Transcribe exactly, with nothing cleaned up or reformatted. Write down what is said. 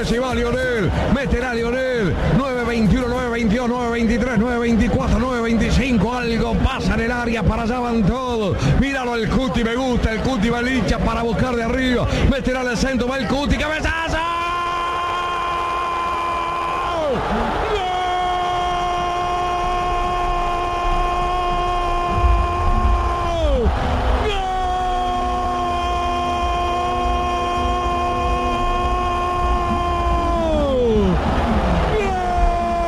si va Lionel, meterá Lionel, nueve veintiuno, nueve veintidós, nueve veintitrés, nueve veinticuatro, nueve veinticinco, algo pasa en el área, para allá van todos, míralo el Cuti, me gusta, el Cuti va el hincha para buscar de arriba, meterá el centro, va el Cuti, cabezazo.